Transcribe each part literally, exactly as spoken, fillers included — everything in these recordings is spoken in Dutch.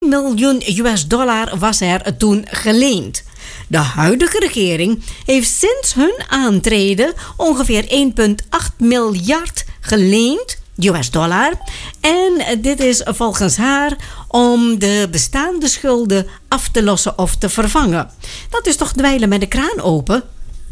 miljoen U S dollar was er toen geleend. De huidige regering heeft sinds hun aantreden ongeveer één komma acht miljard geleend, U S dollar. En dit is volgens haar om de bestaande schulden af te lossen of te vervangen. Dat is toch dweilen met de kraan open?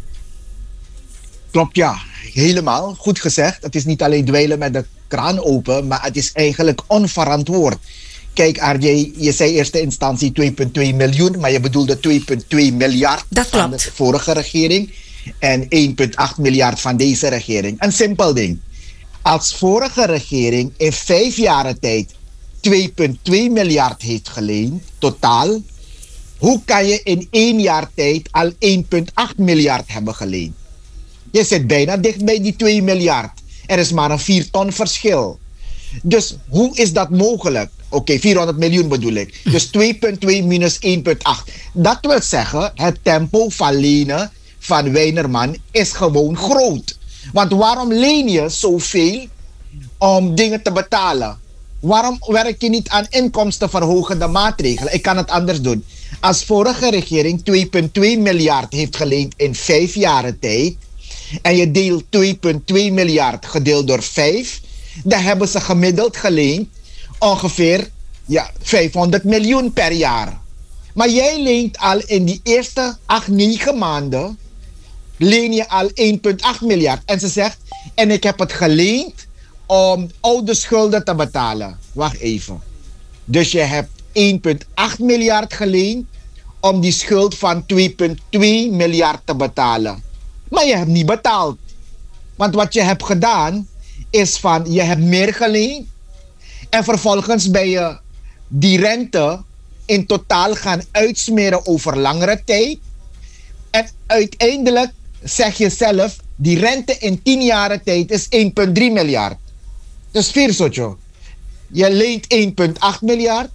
Klopt, ja. Helemaal. Goed gezegd. Het is niet alleen dweilen met de kraan open, maar het is eigenlijk onverantwoord. Kijk, R J, je zei eerste instantie twee komma twee miljoen, maar je bedoelde twee komma twee miljard dat van klopt. de vorige regering en één komma acht miljard van deze regering. Een simpel ding. Als vorige regering in vijf jaar tijd twee komma twee miljard heeft geleend, totaal, hoe kan je in één jaar tijd al één komma acht miljard hebben geleend? Je zit bijna dicht bij die twee miljard. Er is maar een vier ton verschil. Dus hoe is dat mogelijk? Oké, okay, vierhonderd miljoen bedoel ik. Dus twee komma twee minus één komma acht. Dat wil zeggen, het tempo van lenen van Weinerman is gewoon groot. Want waarom leen je zoveel om dingen te betalen? Waarom werk je niet aan inkomstenverhogende maatregelen? Ik kan het anders doen. Als vorige regering twee komma twee miljard heeft geleend in vijf jaar tijd en je deelt twee komma twee miljard gedeeld door vijf, dan hebben ze gemiddeld geleend ongeveer ja, vijfhonderd miljoen per jaar. Maar jij leent al in die eerste acht, negen maanden, leen je al één komma acht miljard. En ze zegt, en ik heb het geleend om oude schulden te betalen. Wacht even. Dus je hebt één komma acht miljard geleend om die schuld van twee komma twee miljard te betalen. Maar je hebt niet betaald. Want wat je hebt gedaan is van, je hebt meer geleend en vervolgens ben je die rente in totaal gaan uitsmeren over langere tijd. En uiteindelijk zeg je zelf, die rente in tien jaar tijd is één komma drie miljard. Dus vier zotjo. Je leent één komma acht miljard.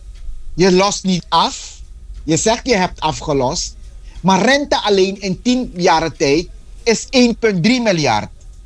Je lost niet af. Je zegt je hebt afgelost. Maar rente alleen in tien jaar tijd is één komma drie miljard.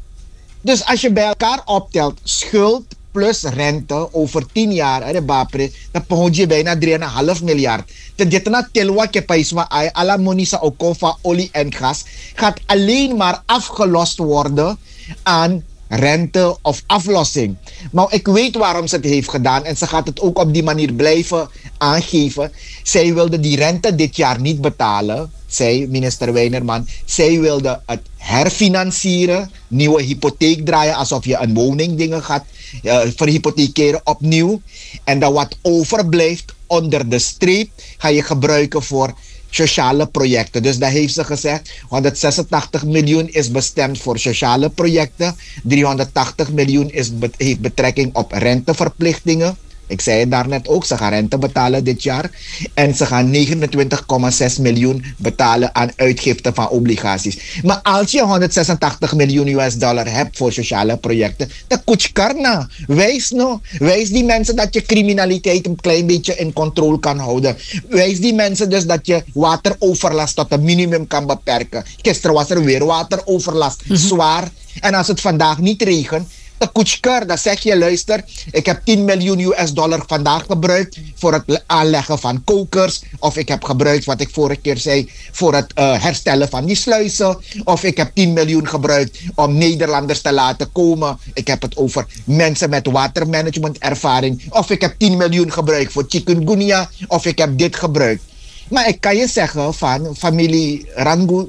Dus als je bij elkaar optelt schuld plus rente over tien jaar, dan begon je bijna drie komma vijf miljard. Ten dit na telwa ke paiswa ay ala monisa okofa olie en gas gaat alleen maar afgelost worden aan rente of aflossing. Maar ik weet waarom ze het heeft gedaan en ze gaat het ook op die manier blijven aangeven. Zij wilde die rente dit jaar niet betalen. Zij, minister Weinerman, zij wilde het herfinancieren, nieuwe hypotheek draaien, alsof je een woning dingen gaat uh, verhypothekeren opnieuw. En dan wat overblijft onder de streep ga je gebruiken voor sociale projecten. Dus daar heeft ze gezegd, honderdzesentachtig miljoen is bestemd voor sociale projecten, driehonderdtachtig miljoen is be- heeft betrekking op renteverplichtingen. Ik zei het daarnet ook, ze gaan rente betalen dit jaar. En ze gaan negenentwintig komma zes miljoen betalen aan uitgiften van obligaties. Maar als je honderdzesentachtig miljoen U S dollar hebt voor sociale projecten, dan kutschkarna. Wijs nou. Wijs die mensen dat je criminaliteit een klein beetje in controle kan houden. Wijs die mensen dus dat je wateroverlast tot een minimum kan beperken. Gisteren was er weer wateroverlast. Mm-hmm. Zwaar. En als het vandaag niet regent, de Kutschker, dan zeg je, luister, ik heb tien miljoen U S dollar vandaag gebruikt voor het aanleggen van kokers. Of ik heb gebruikt, wat ik vorige keer zei, voor het uh, herstellen van die sluizen. Of ik heb tien miljoen gebruikt om Nederlanders te laten komen. Ik heb het over mensen met watermanagement ervaring. Of ik heb tien miljoen gebruikt voor chikungunya. Of ik heb dit gebruikt. Maar ik kan je zeggen van familie Rangu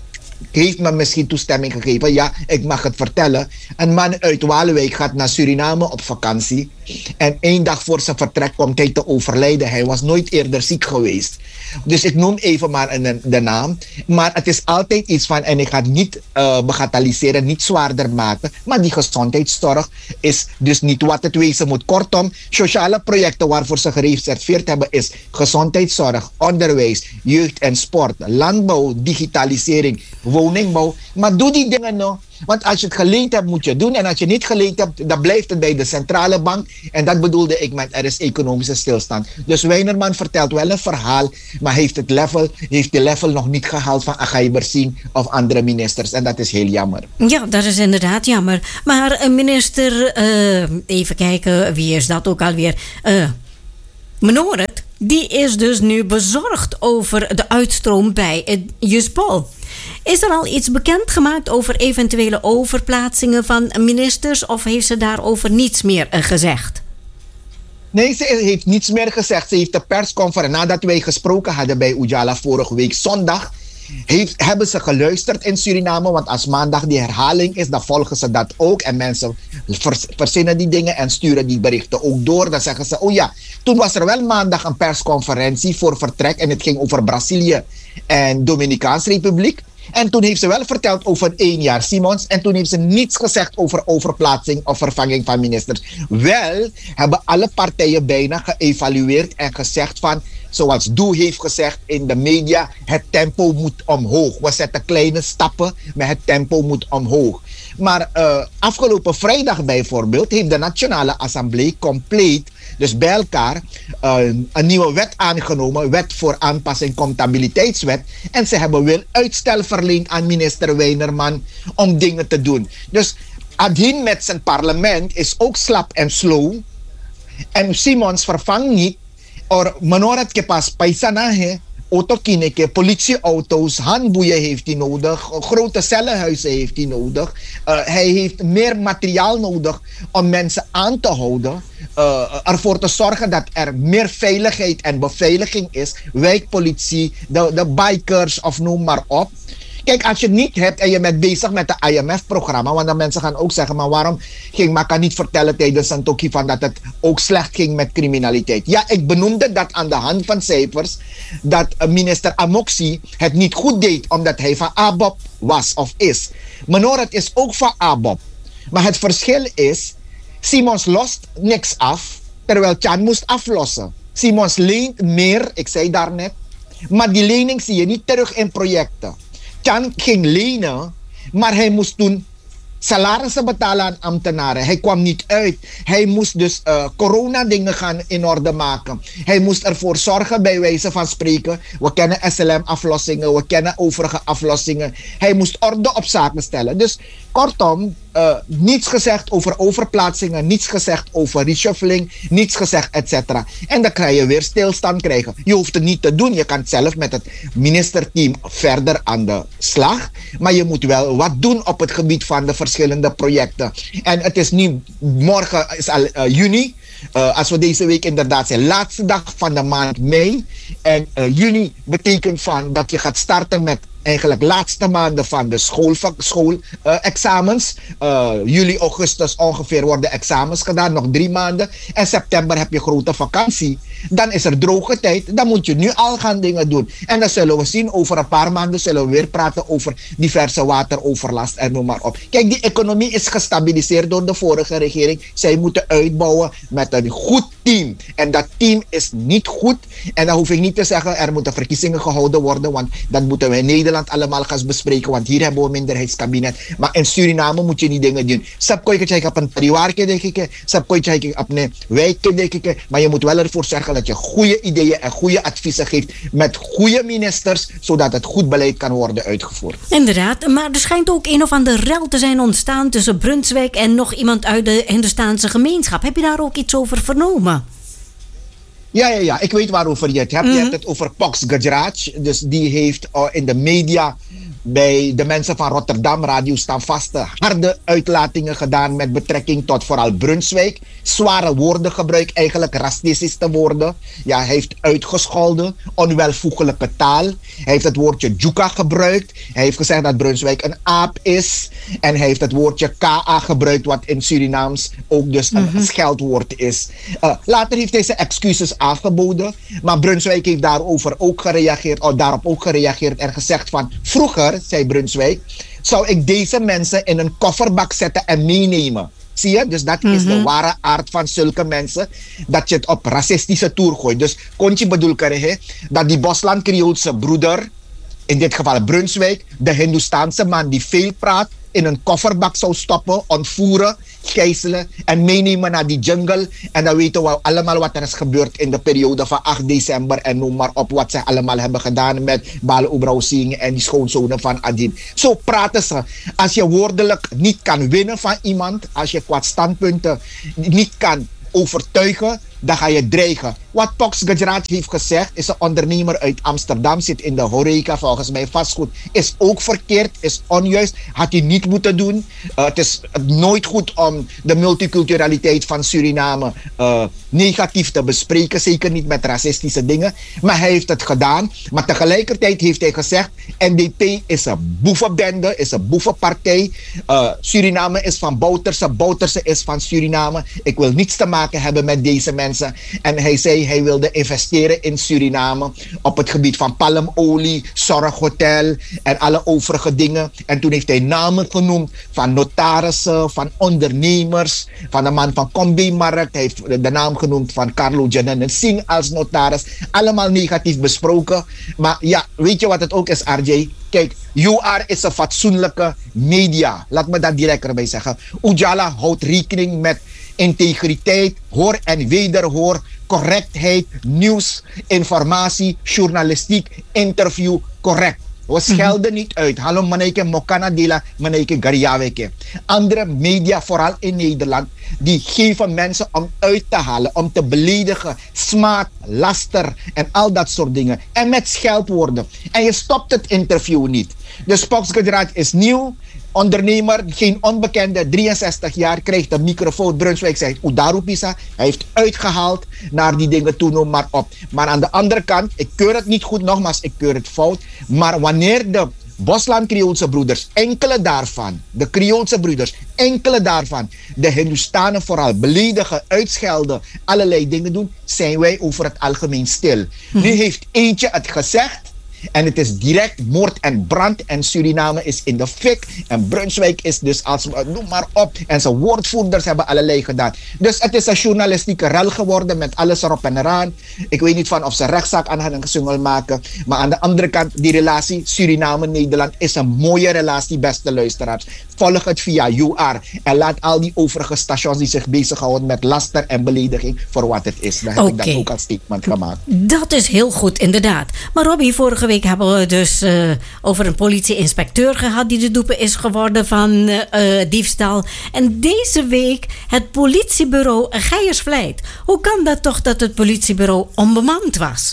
heeft me misschien toestemming gegeven. Ja, ik mag het vertellen. Een man uit Waalwijk gaat naar Suriname op vakantie. En één dag voor zijn vertrek komt hij te overlijden. Hij was nooit eerder ziek geweest. Dus ik noem even maar een, de naam. Maar het is altijd iets van, en ik ga het niet uh, bagatelliseren, niet zwaarder maken. Maar die gezondheidszorg is dus niet wat het wezen moet. Kortom, sociale projecten waarvoor ze gereserveerd hebben is gezondheidszorg, onderwijs, jeugd en sport, landbouw, digitalisering, woningbouw. Maar doe die dingen nou. Want als je het geleend hebt, moet je het doen. En als je niet geleend hebt, dan blijft het bij de centrale bank. En dat bedoelde ik met er is economische stilstand. Dus Weinerman vertelt wel een verhaal, maar heeft het level, heeft de level nog niet gehaald van Agay Bersing of andere ministers. En dat is heel jammer. Ja, dat is inderdaad jammer. Maar uh, minister, uh, even kijken, wie is dat ook alweer? Uh, Menoret, die is dus nu bezorgd over de uitstroom bij het Juspol. Is er al iets bekendgemaakt over eventuele overplaatsingen van ministers of heeft ze daarover niets meer gezegd? Nee, ze heeft niets meer gezegd. Ze heeft de persconferentie, nadat wij gesproken hadden bij Ujala vorige week zondag, heeft, hebben ze geluisterd in Suriname. Want als maandag die herhaling is, dan volgen ze dat ook. En mensen vers, verzinnen die dingen en sturen die berichten ook door. Dan zeggen ze, oh ja, toen was er wel maandag een persconferentie voor vertrek. En het ging over Brazilië en Dominicaanse Republiek. En toen heeft ze wel verteld over één jaar Simons. En toen heeft ze niets gezegd over overplaatsing of vervanging van ministers. Wel hebben alle partijen bijna geëvalueerd en gezegd van, zoals Doe heeft gezegd in de media, het tempo moet omhoog. We zetten kleine stappen, maar het tempo moet omhoog. Maar uh, afgelopen vrijdag bijvoorbeeld heeft de Nationale Assemblée compleet, dus bij elkaar, uh, een nieuwe wet aangenomen. Wet voor aanpassing comptabiliteitswet. En ze hebben weer uitstel verleend aan minister Weinerman om dingen te doen. Dus Adhin met zijn parlement is ook slap en slow. En Simons vervangt niet. Or menorat ke pas paisana he, autokineke, politieauto's, handboeien heeft hij nodig, grote cellenhuizen heeft hij nodig. Uh, hij heeft meer materiaal nodig om mensen aan te houden. Uh, ervoor te zorgen dat er meer veiligheid en beveiliging is. Wijkpolitie, de, de bikers of noem maar op. Kijk, als je het niet hebt en je bent bezig met het I M F-programma, want dan mensen gaan ook zeggen, maar waarom ging Maka niet vertellen tijdens Santoki van dat het ook slecht ging met criminaliteit? Ja, ik benoemde dat aan de hand van cijfers, dat minister Amoksi het niet goed deed, omdat hij van A B O P was of is. Menoret is ook van A B O P. Maar het verschil is, Simons lost niks af, terwijl Chan moest aflossen. Simons leent meer, ik zei daarnet, maar die lening zie je niet terug in projecten. Chan ging lenen, maar hij moest toen salarissen betalen aan ambtenaren. Hij kwam niet uit. Hij moest dus uh, corona-dingen gaan in orde maken. Hij moest ervoor zorgen, bij wijze van spreken. We kennen S L M-aflossingen, we kennen overige aflossingen. Hij moest orde op zaken stellen. Dus kortom, uh, niets gezegd over overplaatsingen, niets gezegd over reshuffling, niets gezegd, et cetera. En dan kan je weer stilstand krijgen. Je hoeft het niet te doen. Je kan zelf met het ministerteam verder aan de slag. Maar je moet wel wat doen op het gebied van de verschillende projecten. En het is niet, morgen is al uh, juni. Uh, als we deze week inderdaad zijn, laatste dag van de maand mei. En uh, juni betekent van dat je gaat starten met eigenlijk laatste maanden van de schoolexamens. School, uh, uh, juli, augustus ongeveer worden examens gedaan, nog drie maanden. En september heb je grote vakantie. Dan is er droge tijd, dan moet je nu al gaan dingen doen. En dan zullen we zien, over een paar maanden zullen we weer praten over diverse wateroverlast en noem maar op. Kijk, die economie is gestabiliseerd door de vorige regering. Zij moeten uitbouwen met een goed team. En dat team is niet goed. En dan hoef ik niet te zeggen, er moeten verkiezingen gehouden worden, want dat moeten we in Nederland allemaal gaan bespreken, want hier hebben we een minderheidskabinet. Maar in Suriname moet je die dingen doen. Sap kooi je op een pariwaarke, denk ik. Sap kooi je op een wijkje, denk ik. Maar je moet wel ervoor zorgen dat je goede ideeën en goede adviezen geeft met goede ministers, zodat het goed beleid kan worden uitgevoerd. Inderdaad, maar er schijnt ook een of ander rel te zijn ontstaan tussen Brunswijk en nog iemand uit de Hindustaanse gemeenschap. Heb je daar ook iets over vernomen? Ja, ja, ja, ik weet waarover je het hebt. Mm-hmm. Je hebt het over Pox Gajraj. Dus die heeft uh, in de media bij de mensen van Rotterdam Radio Staan Vaste harde uitlatingen gedaan met betrekking tot vooral Brunswijk. Zware woorden gebruikt, eigenlijk racistische woorden. Ja, hij heeft uitgescholden, onwelvoegelijke taal. Hij heeft het woordje Juka gebruikt. Hij heeft gezegd dat Brunswijk een aap is. En hij heeft het woordje K A gebruikt, wat in Surinaams ook dus een mm-hmm. scheldwoord is. Uh, later heeft hij zijn excuses aangeboden. Maar Brunswijk heeft daarover ook gereageerd, oh, daarop ook gereageerd en gezegd van vroeger, zei Brunswijk, zou ik deze mensen in een kofferbak zetten en meenemen. Zie je? Dus dat mm-hmm. is de ware aard van zulke mensen. Dat je het op racistische toer gooit. Dus Kontje bedoel ik dat die Bosland Creoolse broeder, in dit geval Brunswijk, de Hindoestaanse man die veel praat, in een kofferbak zou stoppen, ontvoeren, gijzelen en meenemen naar die jungle. En dan weten we allemaal wat er is gebeurd in de periode van acht december en noem maar op wat ze allemaal hebben gedaan met Bale Oebrausing en die schoonzonen van Adin. Zo praten ze. Als je woordelijk niet kan winnen van iemand, als je qua standpunten niet kan overtuigen, dan ga je dreigen. Wat Pox Gujarat heeft gezegd, is een ondernemer uit Amsterdam, zit in de horeca, volgens mij vastgoed, is ook verkeerd, is onjuist, had hij niet moeten doen. Uh, het is nooit goed om de multiculturaliteit van Suriname uh, negatief te bespreken, zeker niet met racistische dingen. Maar hij heeft het gedaan. Maar tegelijkertijd heeft hij gezegd, N D P is een boevenbende, is een boevenpartij. Uh, Suriname is van Bouterse, Bouterse is van Suriname. Ik wil niets te maken hebben met deze mensen. En hij zei, hij wilde investeren in Suriname op het gebied van palmolie, zorghotel en alle overige dingen. En toen heeft hij namen genoemd van notarissen, van ondernemers, van de man van Combi-markt. Hij heeft de naam genoemd van Carlo Janine Singh als notaris. Allemaal negatief besproken. Maar ja, weet je wat het ook is, R J? Kijk, U R is een fatsoenlijke media. Laat me dat direct erbij zeggen. Ujala houdt rekening met integriteit, hoor en wederhoor, correctheid, nieuws, informatie, journalistiek, interview, correct. We schelden niet uit. Hallo maneke mokana dela, maneke gariaweke. Andere media, vooral in Nederland, die geven mensen om uit te halen, om te beledigen, smaad, laster en al dat soort dingen. En met scheldwoorden. En je stopt het interview niet. Dus Pox Gujarat is nieuw. Ondernemer, geen onbekende, drieënzestig jaar, krijgt een microfoon. Brunswijk zegt, Udaru Pisa. Hij heeft uitgehaald naar die dingen toe, noem maar op. Maar aan de andere kant, ik keur het niet goed, nogmaals, ik keur het fout. Maar wanneer de Bosland-Creoolse broeders, enkele daarvan, de Creoolse broeders, enkele daarvan, de Hindustanen vooral beledigen, uitschelden, allerlei dingen doen, zijn wij over het algemeen stil. Hm. Nu heeft eentje het gezegd. En het is direct moord en brand. En Suriname is in de fik. En Brunswijk is dus als, noem maar op. En zijn woordvoerders hebben allerlei gedaan. Dus het is een journalistieke rel geworden met alles erop en eraan. Ik weet niet van of ze rechtszaak aan gaan gesungel maken. Maar aan de andere kant, die relatie Suriname-Nederland is een mooie relatie, beste luisteraars. Volg het via U R. En laat al die overige stations die zich bezighouden met laster en belediging voor wat het is. Dan heb okay. ik dat ook als statement gemaakt. Dat is heel goed, inderdaad. Maar Robbie, vorige week hebben we dus uh, over een politie-inspecteur gehad die de dupe is geworden van uh, diefstal. En deze week het politiebureau Geiersvlijt. Hoe kan dat toch dat het politiebureau onbemand was?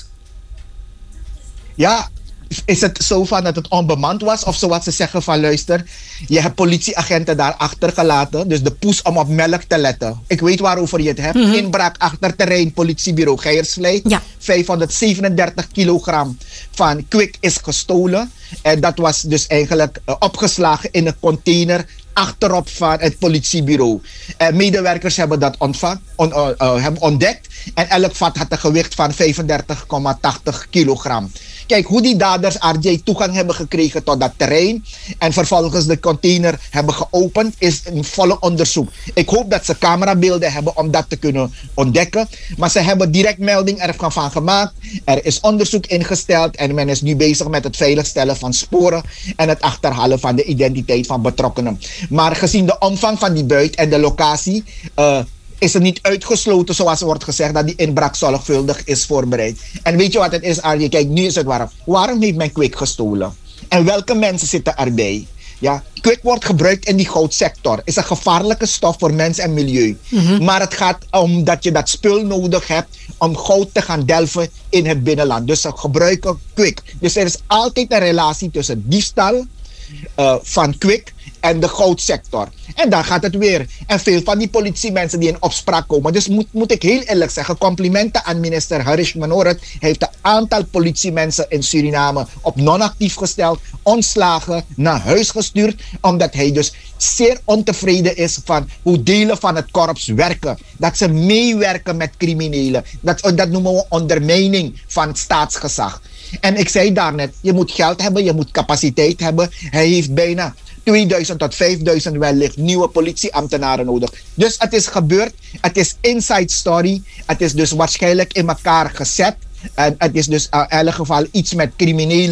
Ja, is het zo van dat het onbemand was? Of zoals ze zeggen van luister, je hebt politieagenten daar achtergelaten. Dus de poes om op melk te letten. Ik weet waarover je het hebt. Mm-hmm. Inbraak achterterrein politiebureau Geiersvlijt. Ja. vijfhonderdzevenendertig kilogram van kwik is gestolen. En dat was dus eigenlijk uh, opgeslagen in een container achterop van het politiebureau. Uh, medewerkers hebben dat ontvang, on, uh, uh, hebben ontdekt. En elk vat had een gewicht van vijfendertig komma tachtig kilogram. Kijk, hoe die daders R J toegang hebben gekregen tot dat terrein en vervolgens de container hebben geopend, is een volle onderzoek. Ik hoop dat ze camerabeelden hebben om dat te kunnen ontdekken. Maar ze hebben direct melding ervan gemaakt. Er is onderzoek ingesteld en men is nu bezig met het veiligstellen van sporen en het achterhalen van de identiteit van betrokkenen. Maar gezien de omvang van die buit en de locatie Uh, is het niet uitgesloten, zoals wordt gezegd, dat die inbraak zorgvuldig is voorbereid. En weet je wat het is, Arjen? Kijk, nu is het waarom. Waarom heeft men kwik gestolen? En welke mensen zitten erbij? Ja, kwik wordt gebruikt in die goudsector. Is een gevaarlijke stof voor mens en milieu. Mm-hmm. Maar het gaat om dat je dat spul nodig hebt om goud te gaan delven in het binnenland. Dus ze gebruiken kwik. Dus er is altijd een relatie tussen diefstal uh, van kwik en de goudsector. En daar gaat het weer. En veel van die politiemensen die in opspraak komen. Dus moet, moet ik heel eerlijk zeggen, complimenten aan minister Harish Manorat. Hij heeft een aantal politiemensen in Suriname op non-actief gesteld, ontslagen, naar huis gestuurd, omdat hij dus zeer ontevreden is van hoe delen van het korps werken. Dat ze meewerken met criminelen. Dat, dat noemen we ondermijning van het staatsgezag. En ik zei daarnet, je moet geld hebben, je moet capaciteit hebben. Hij heeft bijna tweeduizend tot vijfduizend wellicht nieuwe politieambtenaren nodig. Dus het is gebeurd. Het is inside story. Het is dus waarschijnlijk in elkaar gezet. En het is dus in elk geval iets met criminelen.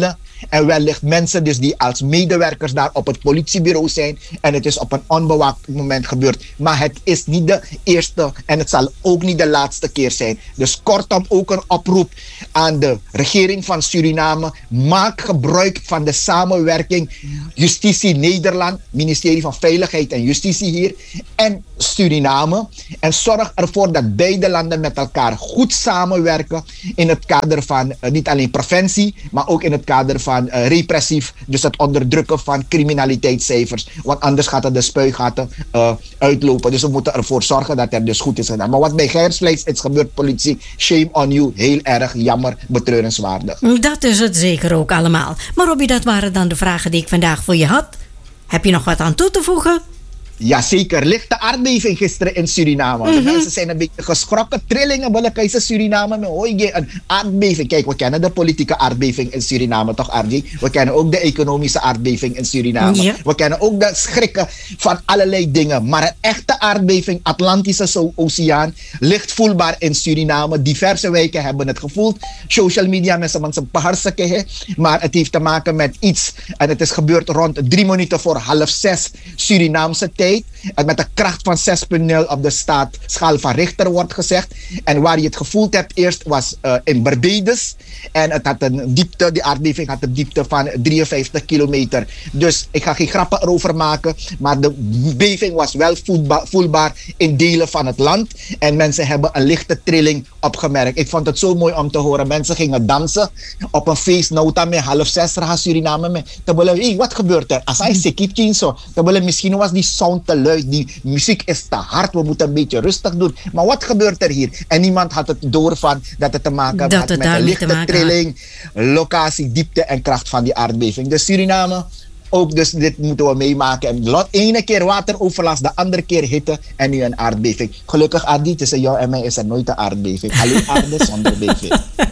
En wellicht mensen dus die als medewerkers daar op het politiebureau zijn. En het is op een onbewaakt moment gebeurd. Maar het is niet de eerste en het zal ook niet de laatste keer zijn. Dus kortom ook een oproep aan de regering van Suriname. Maak gebruik van de samenwerking Justitie Nederland, ministerie van Veiligheid en Justitie hier en Suriname. En zorg ervoor dat beide landen met elkaar goed samenwerken in het kader van uh, niet alleen preventie, maar ook in het kader van uh, repressief, dus het onderdrukken van criminaliteitscijfers. Want anders gaat het de spuigaten uh, uitlopen. Dus we moeten ervoor zorgen dat er dus goed is gedaan. Maar wat bij Geiersvleis is gebeurd, politie, shame on you. Heel erg jammer, betreurenswaardig. Dat is het zeker ook allemaal. Maar Robbie, dat waren dan de vragen die ik vandaag voor je had. Heb je nog wat aan toe te voegen? Jazeker, lichte aardbeving gisteren in Suriname. Mm-hmm. De mensen zijn een beetje geschrokken. Trillingen, Bellekijse Suriname. Maar hoor je, een aardbeving. Kijk, we kennen de politieke aardbeving in Suriname, toch, R J? We kennen ook de economische aardbeving in Suriname. Ja. We kennen ook de schrikken van allerlei dingen. Maar een echte aardbeving, Atlantische Oceaan, ligt voelbaar in Suriname. Diverse wijken hebben het gevoeld. Social media, mensen van zijn paharsekehe. Maar het heeft te maken met iets. En het is gebeurd rond drie minuten voor half zes Surinaamse tijd. En met een kracht van zes punt nul op de staat schaal van Richter wordt gezegd. En waar je het gevoeld hebt eerst was uh, in Barbados. En het had een diepte, die aardbeving had een diepte van drieënvijftig kilometer. Dus ik ga geen grappen erover maken. Maar de beving was wel voelbaar, voelbaar in delen van het land. En mensen hebben een lichte trilling opgemerkt. Ik vond het zo mooi om te horen. Mensen gingen dansen op een feestnota met half zes raar Suriname. Met, hey, wat gebeurt er? Als hij sekit zo. Misschien was die sound te luid, die muziek is te hard, we moeten een beetje rustig doen. Maar wat gebeurt er hier? En niemand had het door van dat het te maken dat had met een lichte trilling, locatie, diepte en kracht van die aardbeving. Dus Suriname, ook dus dit moeten we meemaken. En de ene keer wateroverlast, de andere keer hitte en nu een aardbeving. Gelukkig, Adi, tussen jou en mij is er nooit een aardbeving. Alleen aarde zonder beving.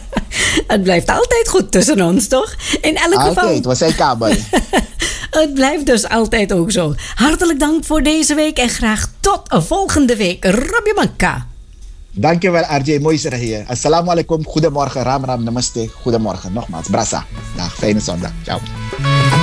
Het blijft altijd goed tussen ons, toch? In elk altijd, geval... we zijn kabel. Het blijft dus altijd ook zo. Hartelijk dank voor deze week en graag tot volgende week. Robbie Manka. Dankjewel, R J. Mooi zeg hier. Assalamu alaikum. Goedemorgen. Ram Ram. Namaste. Goedemorgen. Nogmaals. Brasa. Dag. Fijne zondag. Ciao.